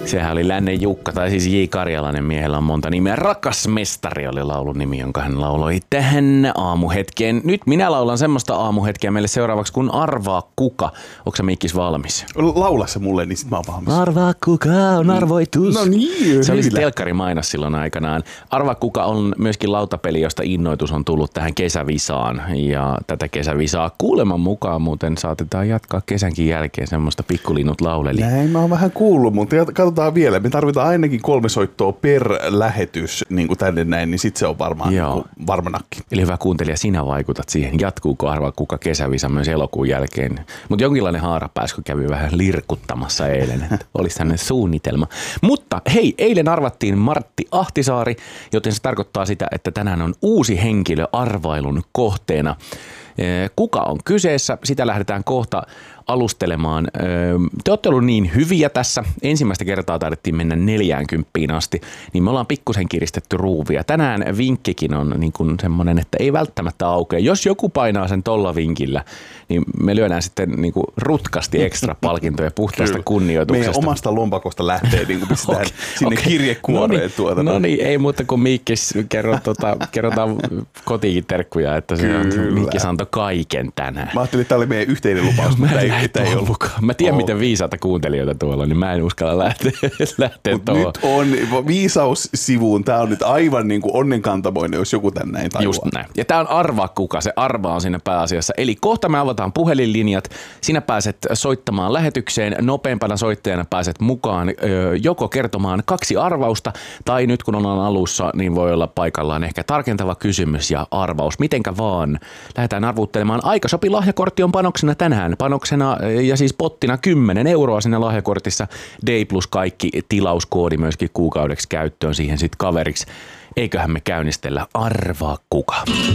Sehän oli Lännen Jukka, tai siis J. Karjalainen, miehellä on monta nimeä. Rakas mestari oli laulun nimi, jonka hän lauloi tähän aamuhetkeen. Nyt minä laulan semmoista aamuhetkeä meille seuraavaksi, kun Arvaa kuka. Onko sä Mikkis valmis? Laula se mulle, niin sit mä oon valmis. Arvaa kuka on arvoitus. No niin, se oli telkkarimainos silloin aikanaan. Arvaa kuka on myöskin lautapeli, josta innoitus on tullut tähän kesävisaan. Ja tätä kesävisaa kuuleman mukaan muuten saatetaan jatkaa kesänkin jälkeen, semmoista Pikkulinnut lauleli. Näin mä oon vähän kuullut, mutta katsotaan vielä. Me tarvitaan ainakin 3 soittoa per lähetys niin kuin tänne näin, niin sit se on varmaan niin varmanakki. Eli hyvä kuuntelija, sinä vaikutat siihen. Jatkuuko Arvaa kuka kesävisa myös elokuun jälkeen? Mutta jonkinlainen haarapääskö kävi vähän lirkuttamassa eilen, että olisi tämmöinen suunnitelma. Mutta hei, eilen arvattiin Martti Ahtisaari, joten se tarkoittaa sitä, että tänään on uusi henkilö arvailun kohteena. Kuka on kyseessä? Sitä lähdetään kohta alustelemaan. Te olette ollut niin hyviä tässä. Ensimmäistä kertaa taidettiin mennä 40 asti, niin me ollaan pikkusen kiristetty ruuvia. Tänään vinkkikin on niin kuin semmoinen, että ei välttämättä aukea. Jos joku painaa sen tolla vinkillä, niin me lyödään sitten niin kuin rutkasti ekstra palkintoja puhtaasta kunnioituksesta. Meidän omasta lompakosta lähtee niin kuin pistetään sinne kirjekuoreen tuota. No niin, ei muuta kuin Mikkis kerrotaan kotiinkin terkkuja, että se on, Mikkis antoi kaiken tänään. Mä ajattelin, että tämä oli meidän yhteinen lupaus, mutta ei ollutkaan. Mä tiedän, miten viisaita kuuntelijoita tuolla on, niin mä en uskalla lähteä tuohon. Nyt on viisaussivuun, tää on nyt aivan niin kuin onnenkantamoinen, jos joku tän näin tajuaa. Just näin. Ja tää on Arvaa kuka, se arva on siinä pääasiassa. Eli kohta me avataan puhelinlinjat, sinä pääset soittamaan lähetykseen, nopeampana soittajana pääset mukaan joko kertomaan 2 arvausta, tai nyt kun ollaan alussa, niin voi olla paikallaan ehkä tarkentava kysymys ja arvaus. Mitenkä vaan. Lähdetään arvuuttelemaan. Aikasopi lahjakortti on panoksena tänään. Panoksena ja siis pottina 10 € siinä lahjakortissa. D plus kaikki tilauskoodi myöskin kuukaudeksi käyttöön siihen sitten kaveriksi. Eiköhän me käynnistellä Arvaa kuka.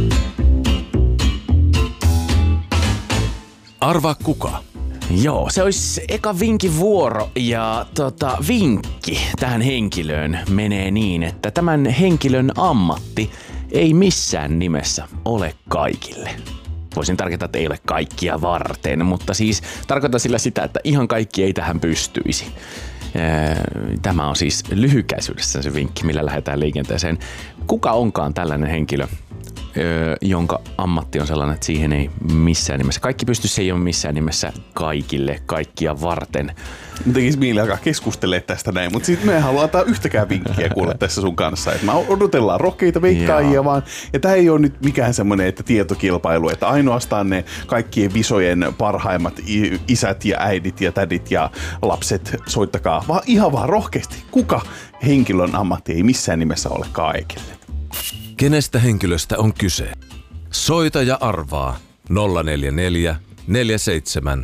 Arvaa kuka. Joo, se olisi eka vinkin vuoro ja vinkki tähän henkilöön menee niin, että tämän henkilön ammatti ei missään nimessä ole kaikille. Voisin tarkoittaa, että ei ole kaikkia varten, mutta siis tarkoitan sillä sitä, että ihan kaikki ei tähän pystyisi. Tämä on siis lyhykäisyydessä se vinkki, millä lähdetään liikenteeseen. Kuka onkaan tällainen henkilö, jonka ammatti on sellainen, että siihen ei missään nimessä. Kaikki pystyy, se ei ole missään nimessä kaikille, kaikkia varten. Mä tekis mieli alkaa keskustelemaan tästä näin, mutta sitten me ei halua antaa yhtäkään vinkkiä kuulla tässä sun kanssa. Et mä odotellaan rohkeita veikkaajia vaan. Ja tää ei ole nyt mikään semmoinen, että tietokilpailu, että ainoastaan ne kaikkien visojen parhaimmat isät ja äidit ja tädit ja lapset soittakaa, vaan ihan vaan rohkeasti. Kuka henkilön ammatti ei missään nimessä ole kaikille? Kenestä henkilöstä on kyse? Soita ja arvaa 044 47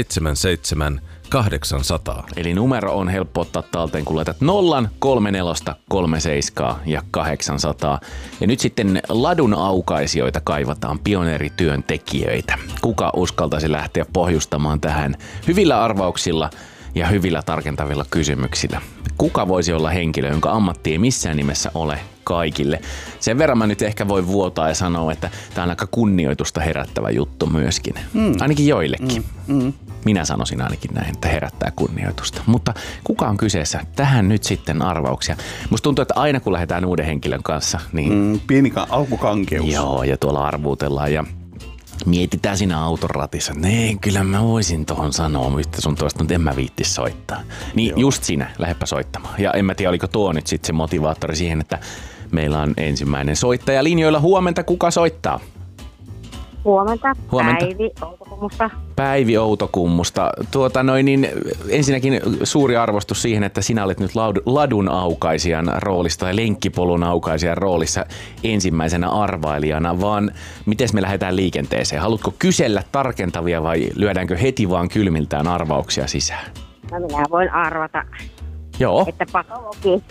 77 800. Eli numero on helppo ottaa talteen, kun laitat 0, 34, 37 ja 800. Ja nyt sitten ladun aukaisijoita kaivataan, pioneerityöntekijöitä. Kuka uskaltaisi lähteä pohjustamaan tähän hyvillä arvauksilla ja hyvillä tarkentavilla kysymyksillä? Kuka voisi olla henkilö, jonka ammatti ei missään nimessä ole kaikille? Sen verran mä nyt ehkä voi vuotaa ja sanoa, että tää on aika kunnioitusta herättävä juttu myöskin. Ainakin joillekin. Minä sanoisin ainakin näin, että herättää kunnioitusta. Mutta kuka on kyseessä? Tähän nyt sitten arvauksia. Musta tuntuu, että aina kun lähdetään uuden henkilön kanssa, niin pieni alkukankeus. Joo, ja tuolla arvuutellaan ja mietitään siinä auton ratissa, että nee, kyllä mä voisin tohon sanoa, mutta sun tuosta nyt en mä viittis soittaa. Niin joo. Just sinä, lähdepä soittamaan. Ja en mä tiedä, oliko tuo nyt sitten se motivaattori siihen, että meillä on ensimmäinen soittaja linjoilla. Huomenta, kuka soittaa? Huomenta. Päivi Outokummusta. Päivi Outokummusta. Ensinnäkin suuri arvostus siihen, että sinä olet nyt ladun aukaisijan roolissa tai lenkkipolun aukaisijan roolissa ensimmäisenä arvailijana, vaan miten me lähdetään liikenteeseen? Haluatko kysellä tarkentavia vai lyödäänkö heti vaan kylmiltään arvauksia sisään? No minä voin arvata, Joo. Että patologi.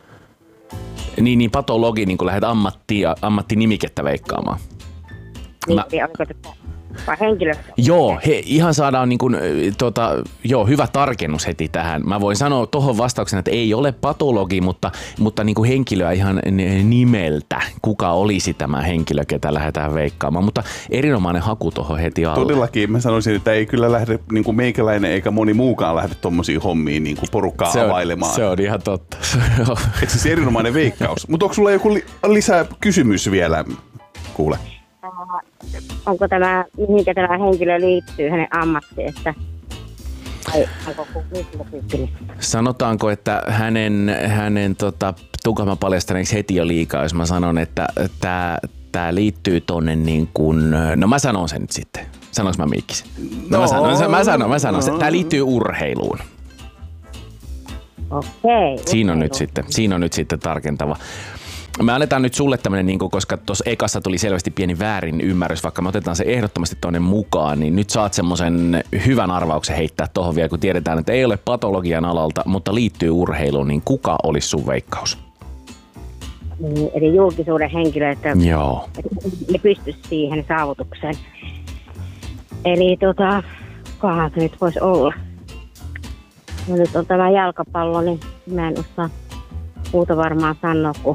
Niin patologi, niin kun lähdet ammattinimikettä veikkaamaan. Vai henkilö? Joo, ihan saadaan niin kuin, hyvä tarkennus heti tähän. Mä voin sanoa tuohon vastauksena, että ei ole patologi, mutta niin kuin henkilöä ihan nimeltä. Kuka olisi tämä henkilö, ketä lähdetään veikkaamaan. Mutta erinomainen haku tuohon heti alle. Todellakin mä sanoisin, että ei kyllä lähde niin kuin meikäläinen eikä moni muukaan lähde tommosiin hommiin niin kuin porukkaa availemaan. Se on ihan totta. Et siis erinomainen veikkaus. Mutta onko sulla joku lisää kysymys vielä? Kuule. Onko tämä, mihinkä tämä henkilö liittyy, hänen ammattiin, että sanotaanko, että hänen tukama paljastaneeksi heti jo liikaa, jos mä sanon, että tää liittyy tonne niin kuin, no mä sanon sen nyt sitten. Sanoinko mä Miikkisen? Mä sanon sen. Tää liittyy urheiluun. Okei. Siinä on nyt sitten tarkentava. Me annetaan nyt sulle tämmönen, koska tuossa ekassa tuli selvästi pieni väärin ymmärrys, vaikka me otetaan se ehdottomasti tonne mukaan, niin nyt saat semmoisen hyvän arvauksen heittää tohon vielä, kun tiedetään, että ei ole patologian alalta, mutta liittyy urheiluun, niin kuka olisi sun veikkaus? Eli julkisuuden henkilö, että joo. Ne pystyisi siihen saavutukseen. Eli kukahan se nyt voisi olla? No nyt on tämä jalkapallo, niin mä en osaa muuta varmaan sanoa, kun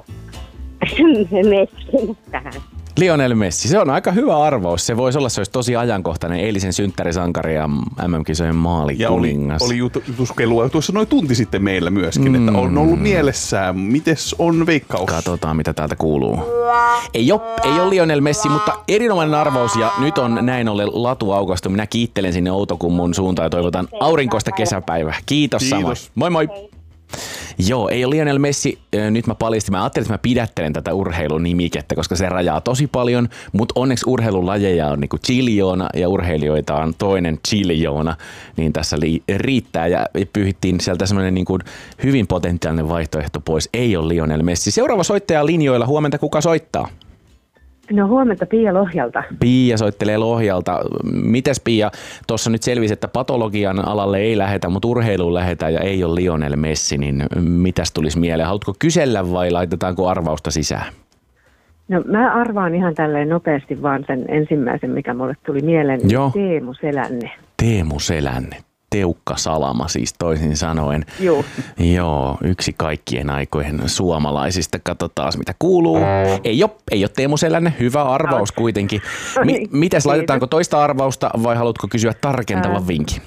Messi tähän. Lionel Messi, se on aika hyvä arvaus. Se voisi olla, se olisi tosi ajankohtainen eilisen synttärisankari ja MM-kisojen maalikuningas. Ja oli jutuskelua tuossa noin tunti sitten meillä myöskin, että on ollut mielessään. Mites on veikkaus? Katsotaan, mitä täältä kuuluu. Ei ole Lionel Messi, mutta erinomainen arvaus ja nyt on näin ollen latu aukaistu. Minä kiittelen sinne Outokummun suuntaan ja toivotan aurinkoista kesäpäivää. Kiitos samoin. Moi moi! Joo, ei ole Lionel Messi. Nyt mä paljastin. Mä ajattelin, että mä pidättelen tätä urheilunimikettä, koska se rajaa tosi paljon, mutta onneksi urheilulajeja on niinku chiljoona ja urheilijoita on toinen chiljoona, niin tässä riittää ja pyyhittiin sieltä semmoinen niinku hyvin potentiaalinen vaihtoehto pois. Ei ole Lionel Messi. Seuraava soittaja linjoilla. Huomenta, kuka soittaa? No huomenta Pia Lohjalta. Pia soittelee Lohjalta. Mites Pia, tuossa nyt selvisi, että patologian alalle ei lähetä, mutta urheiluun lähetään ja ei ole Lionel Messi, niin mitäs tulisi mieleen? Haluatko kysellä vai laitetaanko arvausta sisään? No mä arvaan ihan tälleen nopeasti vaan sen ensimmäisen, mikä mulle tuli mieleen, niin Teemu Selänne. Teemu Selänne. Teukka Salama siis toisin sanoen. Joo. Joo, yksi kaikkien aikojen suomalaisista. Katsotaan mitä kuuluu. Ei ole Teemu Selänne. Hyvä arvaus kuitenkin. Mites laitetaanko toista arvausta vai haluatko kysyä tarkentavan vinkin?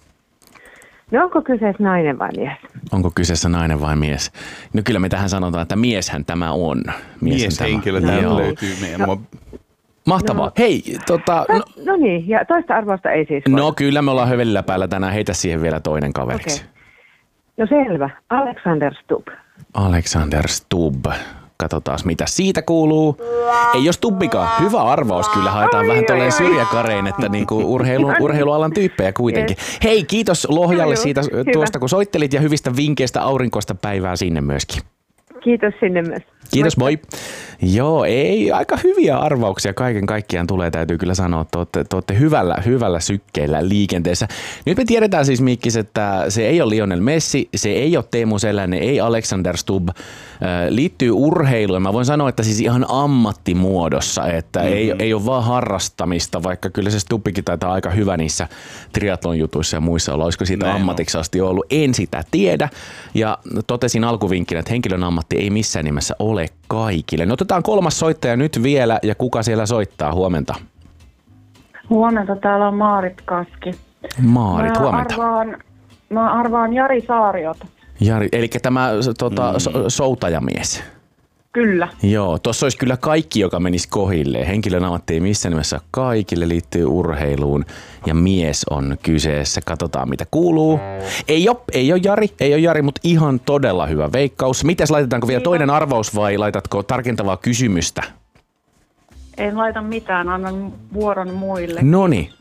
No onko kyseessä nainen vai mies? Onko kyseessä nainen vai mies? No kyllä me tähän sanotaan, että mieshän tämä on. Mieshenkilö täällä löytyy meidän. Mahtavaa. No, hei, no niin, ja toista arvosta ei siis voi. No kyllä me ollaan hövelillä päällä tänään. Heitä siihen vielä toinen kaveriksi. Okay. No selvä. Alexander Stubb. Alexander Stubb. Katsotaan, mitä siitä kuuluu. Ei jos Stubbikaan. Hyvä arvaus. Kyllä haetaan vähän tolleen syrjäkarein, että niinku urheilualan tyyppejä kuitenkin. Yes. Hei, kiitos Lohjalle siitä tuosta, kun soittelit ja hyvistä vinkkeistä aurinkoista päivää sinne myöskin. Kiitos sinne myös. Kiitos, moi. Joo, ei, aika hyviä arvauksia kaiken kaikkiaan tulee, täytyy kyllä sanoa, että te olette hyvällä sykkeellä liikenteessä. Nyt me tiedetään siis, Mikkis, että se ei ole Lionel Messi, se ei ole Teemu Selänne, ei Alexander Stubb, liittyy urheiluun. Mä voin sanoa, että siis ihan ammattimuodossa, että ei ole vaan harrastamista, vaikka kyllä se Stubbikin taitaa aika hyvä niissä triathlon jutuissa ja muissa olla. Olisiko siitä ammatiksi asti ollut? En sitä tiedä. Ja totesin alkuvinkkinä, että henkilön ammatti ei missään nimessä ole kaikille. No otetaan kolmas soittaja nyt vielä ja kuka siellä soittaa? Huomenta. Huomenta, täällä on Maarit Kaski. Maarit, huomenta. Mä arvaan Jari Saariota. Jari, eli tämä soutajamies. Kyllä. Joo, tuossa olisi kyllä kaikki, joka menisi kohilleen. Henkilön ammatti ei missään nimessä kaikille, liittyy urheiluun ja mies on kyseessä. Katsotaan mitä kuuluu. Ei ole Jari, mutta ihan todella hyvä veikkaus. Mites laitetaanko vielä toinen arvaus vai laitatko tarkentavaa kysymystä? En laita mitään, annan vuoron muille. Noniin,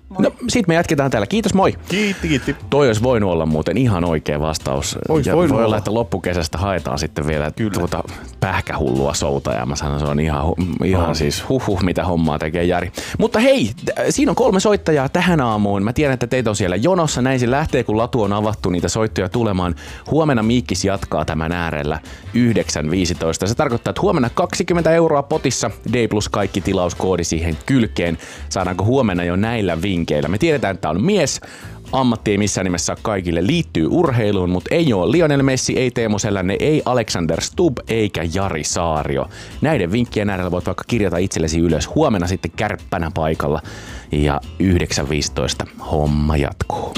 Moi. No sit me jatketaan täällä. Kiitos, moi. Kiitti. Toi olisi voinut olla muuten ihan oikea vastaus. Voi olla, että loppukesästä haetaan sitten vielä tuota pähkähullua soutajaa. Mä sanon, se on ihan siis mitä hommaa tekee Jari. Mutta hei, siinä on 3 soittajaa tähän aamuun. Mä tiedän, että teitä on siellä jonossa. Näin se lähtee, kun latu on avattu niitä soittoja tulemaan. Huomenna Miikkis jatkaa tämän äärellä 9.15. Se tarkoittaa, että huomenna 20 € potissa. D plus kaikki tilauskoodi siihen kylkeen. Saadaanko huomenna jo näillä vinkkeillä? Me tiedetään, että on mies. Ammatti ei missään nimessä kaikille liittyy urheiluun, mutta ei ole Lionel Messi, ei Teemu Selänne, ei Alexander Stubb eikä Jari Saario. Näiden vinkkien äärellä voit vaikka kirjata itsellesi ylös. Huomenna sitten kärppänä paikalla ja 9.15 homma jatkuu.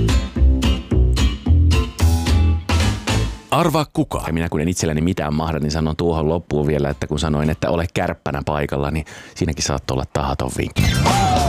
Arvaa kuka. Ja minä kun en itselleni mitään mahda, niin sanon tuohon loppuun vielä, että kun sanoin, että ole kärppänä paikalla, niin siinäkin saattoi olla tahaton vinkki.